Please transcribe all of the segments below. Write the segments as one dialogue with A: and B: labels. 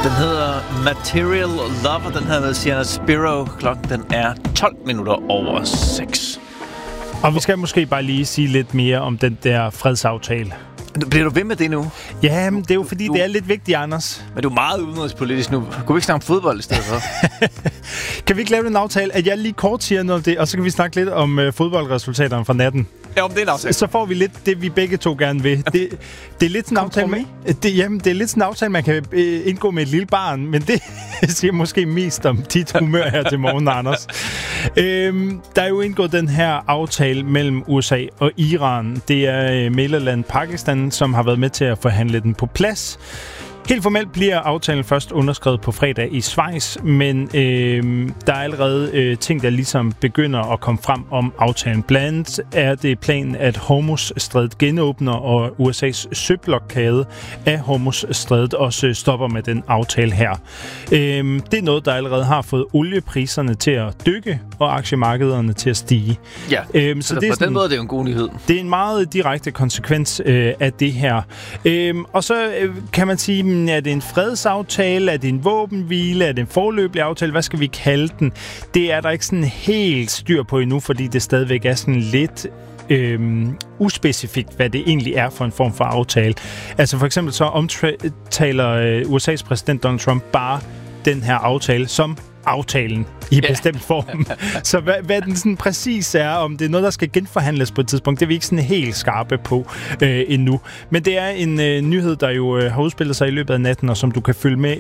A: Den hedder Material Love, og den her med Sienna Spiro. Klokken den er 12 minutter over 6.
B: Og vi skal måske bare lige sige lidt mere om den der fredsaftale.
A: Bliver du ved med det nu?
B: Ja, men det er jo fordi, det er lidt vigtigt, Anders.
A: Men du er meget udenrigspolitisk nu. Kunne vi ikke snakke om fodbold i stedet for?
B: Kan vi ikke lave en aftale, at jeg lige kort siger noget om det, og så kan vi snakke lidt om fodboldresultaterne fra natten?
A: Ja, om det er en aftale.
B: Så får vi lidt det, vi begge to gerne vil. Det er lidt sådan en aftale, det er lidt sådan en aftale, man kan indgå med et lille barn, men det siger måske mest om dit humør her til morgen, Anders. Der er jo indgået den her aftale mellem USA og Iran. Det er mæglerlandet Pakistan, som har været med til at forhandle den på plads. Helt formelt bliver aftalen først underskrevet på fredag i Schweiz, men der er allerede ting, der ligesom begynder at komme frem om aftalen. Blandt andet er det planen, at Hormuzstrædet genåbner, og USA's søblokade af Hormuzstrædet også stopper med den aftale her. Det er noget, der allerede har fået oliepriserne til at dykke, og aktiemarkederne til at stige.
A: Ja, så det på den måde er det jo en god nyhed.
B: Det er en meget direkte konsekvens af det her. Og så kan man sige, er det en fredsaftale? Er det en våbenhvile? Er det en foreløbig aftale? Hvad skal vi kalde den? Det er der ikke sådan helt styr på endnu, fordi det stadigvæk er sådan lidt uspecifikt, hvad det egentlig er for en form for aftale. Altså for eksempel så omtaler USA's præsident Donald Trump bare den her aftale som aftalen i bestemt form. Så hvad den sådan præcis er, om det er noget, der skal genforhandles på et tidspunkt, det er vi ikke sådan helt skarpe på endnu. Men det er en nyhed, der jo har udspillet sig i løbet af natten, og som du kan følge med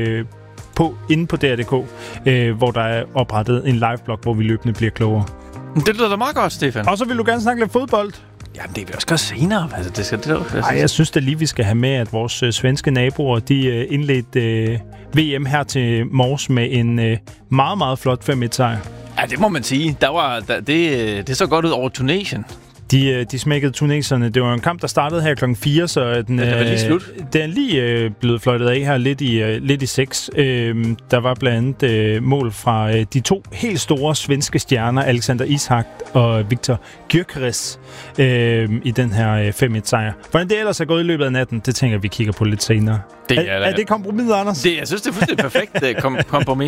B: inde på DR.dk, hvor der er oprettet en liveblog, hvor vi løbende bliver klogere.
A: Det lyder da meget godt, Stefan.
B: Og så vil du gerne snakke lidt fodbold.
A: Jamen, det er vi også gøre senere. Altså,
B: jeg synes da lige, vi skal have med, at vores svenske naboer, de indledte VM her til morges med en meget, meget flot 5-1-sejr.
A: Ja, det må man sige. Det så godt ud over Tunesien.
B: De smækkede tuneserne. Det var en kamp, der startede her klokken 4, så den,
A: det var lige slut.
B: Den er lige blevet fløjtet af her lidt i 6. Der var blandt andet mål fra de to helt store svenske stjerner, Alexander Isak og Viktor Gyökeres, i den her 5-1-sejr. Hvordan det ellers er gået i løbet af natten, det tænker vi kigger på lidt senere. Er det kompromis, Anders?
A: Jeg synes, det er fuldstændig perfekt kompromis.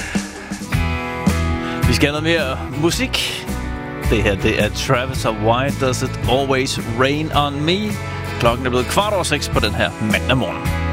A: Vi skal have noget mere musik. Det her, det er Travis og Why Does It Always Rain On Me. Klokken er blevet 5:15 på den her mandag morgen.